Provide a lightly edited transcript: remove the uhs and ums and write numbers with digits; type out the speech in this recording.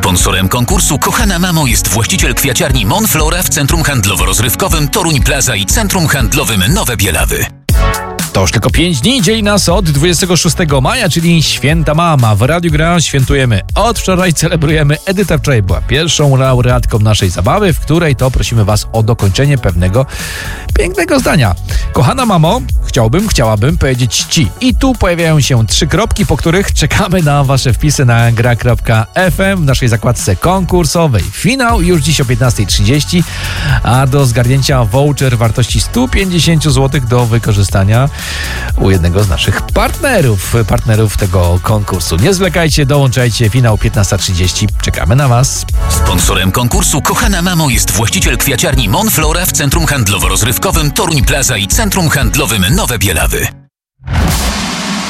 Sponsorem konkursu Kochana Mamo jest właściciel kwiaciarni Monflora w Centrum Handlowo-Rozrywkowym Toruń Plaza i Centrum Handlowym Nowe Bielawy. To już tylko 5 dni dzieli nas od 26 maja, czyli Święta Mama. W Radiu Gra świętujemy. Od wczoraj celebrujemy. Edyta wczoraj była pierwszą laureatką naszej zabawy, w której to prosimy was o dokończenie pewnego pięknego zdania. Kochana mamo, chciałabym powiedzieć ci. I tu pojawiają się 3 kropki, po których czekamy na wasze wpisy na gra.fm w naszej zakładce konkursowej. Finał już dziś o 15:30, a do zgarnięcia voucher wartości 150 zł do wykorzystania u jednego z naszych partnerów tego konkursu. Nie zwlekajcie, dołączajcie, finał 15:30. Czekamy na was. Sponsorem konkursu Kochana Mamo jest właściciel kwiaciarni Monflora w Centrum Handlowo-Rozrywkowym Toruń Plaza i Centrum Handlowym Nowe Bielawy.